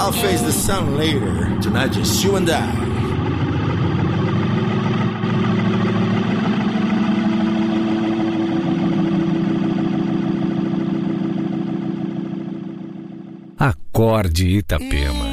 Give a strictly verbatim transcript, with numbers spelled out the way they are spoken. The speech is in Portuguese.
I'll face the sun later. Tonight just you and I. Acorde Itapema.